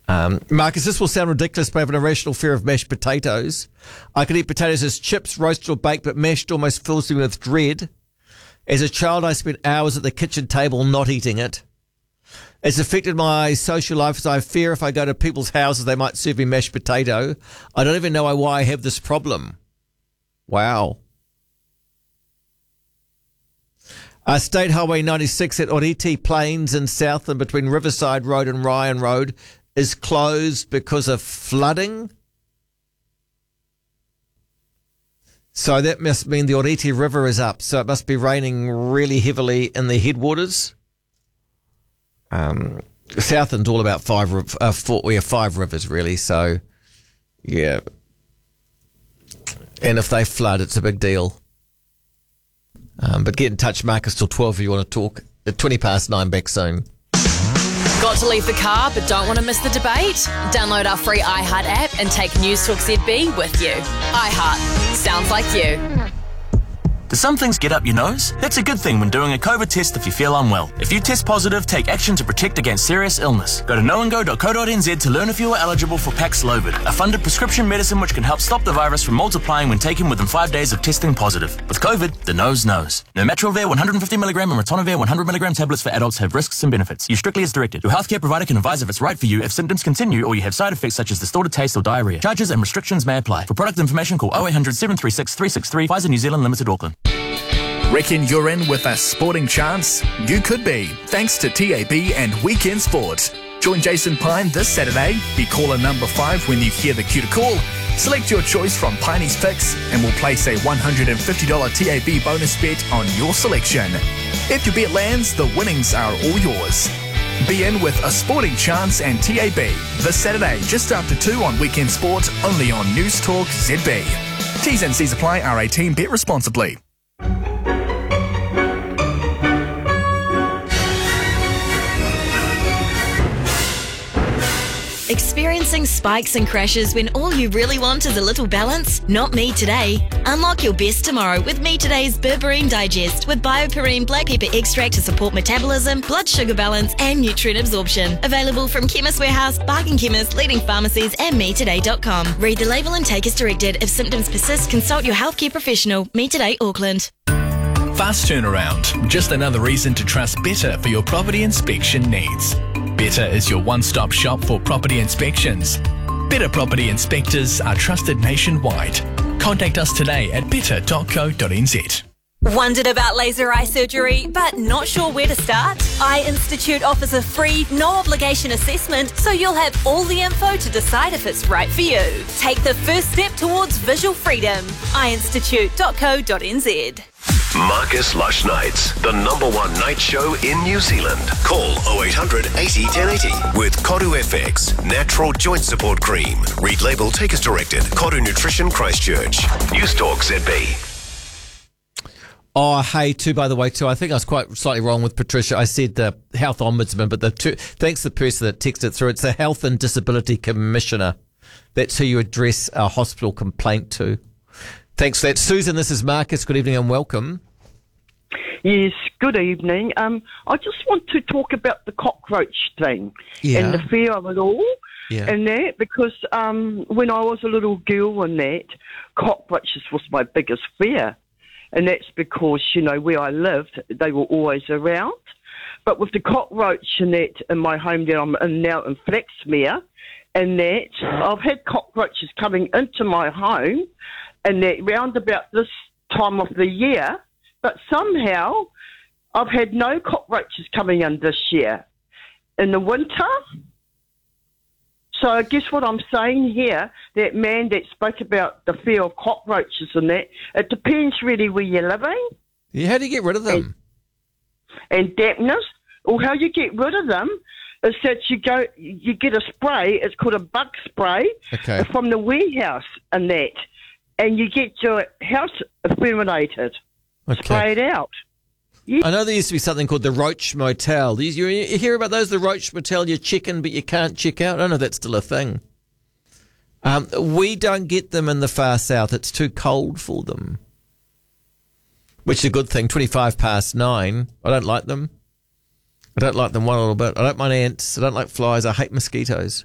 Marcus, this will sound ridiculous, but I have an irrational fear of mashed potatoes. I can eat potatoes as chips, roasted or baked, but mashed almost fills me with dread. As a child, I spent hours at the kitchen table not eating it. It's affected my social life as I fear if I go to people's houses, they might serve me mashed potato. I don't even know why I have this problem. Wow. State Highway 96 at Oriti Plains in Southland between Riverside Road and Ryan Road is closed because of flooding. So that must mean the Oriti River is up. So it must be raining really heavily in the headwaters. Southland's all about we have 5 rivers really. So yeah. And if they flood, it's a big deal. But get in touch, Marcus, till 12 if you want to talk. At 9:20 back soon. Got to leave the car but don't want to miss the debate? Download our free iHeart app and take News Talk ZB with you. iHeart. Sounds like you. Do some things get up your nose? That's a good thing when doing a COVID test if you feel unwell. If you test positive, take action to protect against serious illness. Go to knowandgo.co.nz to learn if you are eligible for Paxlovid, a funded prescription medicine which can help stop the virus from multiplying when taken within 5 days of testing positive. With COVID, the nose knows. Nirmatrelvir 150mg and ritonavir 100mg tablets for adults have risks and benefits. Use strictly as directed. Your healthcare provider can advise if it's right for you if symptoms continue or you have side effects such as distorted taste or diarrhea. Charges and restrictions may apply. For product information, call 0800 736 363. Pfizer New Zealand Limited, Auckland. Reckon you're in with a sporting chance? You could be, thanks to TAB and Weekend Sport. Join Jason Pine this Saturday. Be caller number 5 when you hear the cue to call. Select your choice from Piney's Picks and we'll place a $150 TAB bonus bet on your selection. If your bet lands, the winnings are all yours. Be in with a sporting chance and TAB this Saturday just after 2 on Weekend Sport, only on News Talk ZB. T's and C's apply. R18. Bet responsibly. Experiencing spikes and crashes when all you really want is a little balance? Not me today. Unlock your best tomorrow with Me Today's Berberine Digest with BioPerine black pepper extract to support metabolism, blood sugar balance and nutrient absorption. Available from Chemist Warehouse, Bargain Chemist, leading pharmacies and metoday.com. Read the label and take as directed. If symptoms persist, consult your healthcare professional. Me Today, Auckland. Fast turnaround. Just another reason to trust Better for your property inspection needs. Better is your one-stop shop for property inspections. Better Property Inspectors are trusted nationwide. Contact us today at better.co.nz. Wondered about laser eye surgery, but not sure where to start? Eye Institute offers a free, no-obligation assessment, so you'll have all the info to decide if it's right for you. Take the first step towards visual freedom. eyeinstitute.co.nz. Marcus Lush Nights, the #1 night show in New Zealand. Call 0800 80 1080 with Koru FX, natural joint support cream. Read label, take as directed. Koru Nutrition Christchurch. News Talk ZB. Oh, hey, by the way, I think I was quite slightly wrong with Patricia. I said the health ombudsman, but thanks to the person that texted through. It's the Health and Disability Commissioner. That's who you address a hospital complaint to. Thanks for that. Susan, this is Marcus. Good evening and welcome. Yes, good evening. I just want to talk about the cockroach thing and the fear of it all and that, because when I was a little girl and that, cockroaches was my biggest fear. And that's because, where I lived, they were always around. But with the cockroach and that in my home that I'm in now in Flaxmere, and that, I've had cockroaches coming into my home and that round about this time of the year, but somehow I've had no cockroaches coming in this year. In the winter, so I guess what I'm saying here, that man that spoke about the fear of cockroaches and that, it depends really where you're living. Yeah, how do you get rid of them? And dampness, or how you get rid of them is that you get a spray, it's called a bug spray, from the warehouse and that, and you get your house fumminated, spray it out. Yeah. I know there used to be something called the Roach Motel. You hear about those, the Roach Motel, you check in but you can't check out? I don't know if that's still a thing. We don't get them in the far south. It's too cold for them. Which is a good thing. 9:25. I don't like them. I don't like them one little bit. I don't mind ants. I don't like flies. I hate mosquitoes.